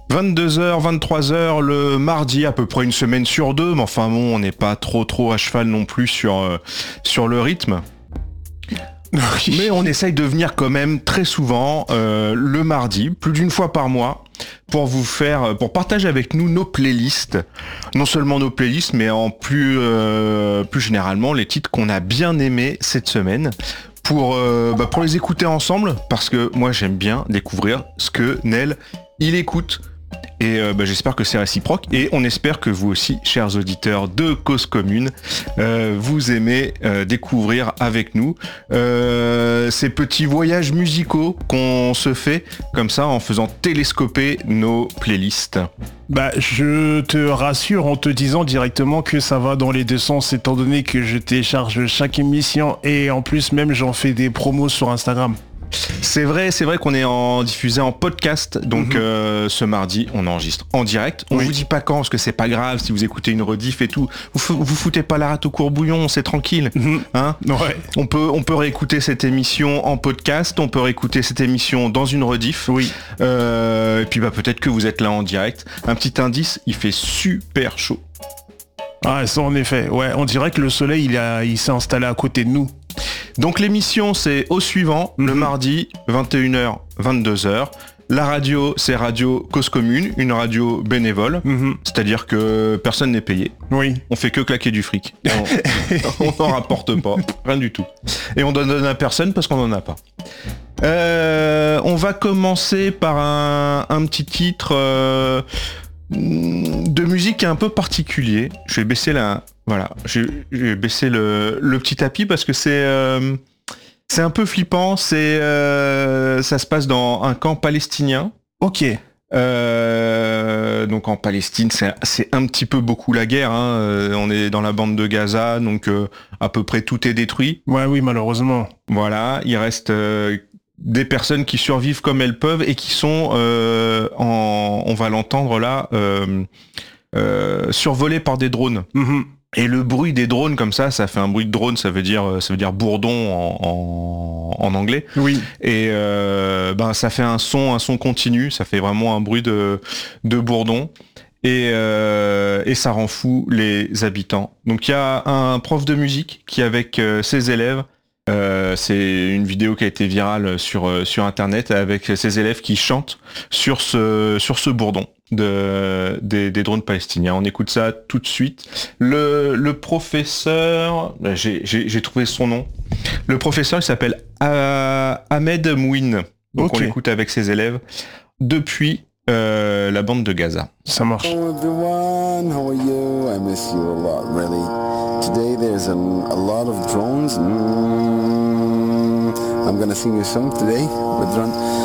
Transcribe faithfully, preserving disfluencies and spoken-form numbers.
vingt-deux heures, vingt-trois heures le mardi, à peu près une semaine sur deux, mais enfin bon, on n'est pas trop trop à cheval non plus sur, euh, sur le rythme. Mais on essaye de venir quand même très souvent euh, le mardi, plus d'une fois par mois, pour vous faire, pour partager avec nous nos playlists. Non seulement nos playlists, mais en plus, euh, plus généralement les titres qu'on a bien aimés cette semaine. Pour, euh, bah pour les écouter ensemble, parce que moi j'aime bien découvrir ce que Nel il écoute. Et euh, bah, j'espère que c'est réciproque et on espère que vous aussi, chers auditeurs de Cause Commune, euh, vous aimez euh, découvrir avec nous euh, ces petits voyages musicaux qu'on se fait comme ça en faisant télescoper nos playlists. Bah, je te rassure en te disant directement que ça va dans les deux sens, étant donné que je télécharge chaque émission et en plus même j'en fais des promos sur Instagram. C'est vrai, c'est vrai qu'on est en diffusé en podcast, donc mmh. euh, ce mardi on enregistre en direct. On oui. vous dit pas quand, parce que c'est pas grave si vous écoutez une rediff et tout. Vous, vous foutez pas la rate au courbouillon, c'est tranquille. Mmh. Hein ouais. On peut, on peut réécouter cette émission en podcast, on peut réécouter cette émission dans une rediff. Oui. Euh, et puis bah peut-être que vous êtes là en direct. Un petit indice, il fait super chaud. Ah ça en effet, ouais, on dirait que le soleil il, a, il s'est installé à côté de nous. Donc l'émission c'est au suivant, mmh. le mardi, vingt et une heures, vingt-deux heures. La radio c'est Radio Cause Commune, une radio bénévole, mmh. c'est-à-dire que personne n'est payé. Oui. On fait que claquer du fric. On n'en rapporte pas, rien du tout. Et on donne à personne parce qu'on n'en a pas. Euh, on va commencer par un, un petit titre... Euh, de musique un peu particulier. Je vais baisser la, voilà, je, je vais baisser le, le petit tapis parce que c'est, euh, c'est un peu flippant. C'est, euh, ça se passe dans un camp palestinien. Ok. Euh, donc en Palestine, c'est, c'est un petit peu beaucoup la guerre. Hein. Euh, on est dans la bande de Gaza, donc euh, à peu près tout est détruit. Ouais, oui, malheureusement. Voilà, il reste euh, des personnes qui survivent comme elles peuvent et qui sont, euh, en, on va l'entendre là, euh, euh, survolées par des drones. Mm-hmm. Et le bruit des drones comme ça, ça fait un bruit de drone, ça veut dire, ça veut dire bourdon en, en, en anglais. Oui. Et euh, ben ça fait un son, un son continu, ça fait vraiment un bruit de, de bourdon. Et, euh, et ça rend fou les habitants. Donc il y a un prof de musique qui avec euh, ses élèves. Euh, c'est une vidéo qui a été virale sur euh, sur internet avec ses élèves qui chantent sur ce sur ce bourdon de des, des drones palestiniens. On écoute ça tout de suite. Le le professeur, j'ai j'ai, j'ai trouvé son nom. Le professeur il s'appelle euh, Ahmed Mouine. Donc okay. On l'écoute avec ses élèves depuis euh, la bande de Gaza. Ça marche. Hello everyone, how are you? I miss you a lot, really. Today there's an, a lot of drones. Mm, I'm gonna sing you a song today with drone.